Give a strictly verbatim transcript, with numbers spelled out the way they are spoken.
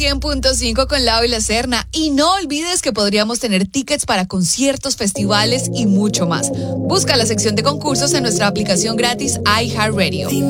cien punto cinco con Lau y la Serna. Y no olvides que podríamos tener tickets para conciertos, festivales y mucho más. Busca la sección de concursos en nuestra aplicación gratis iHeartRadio.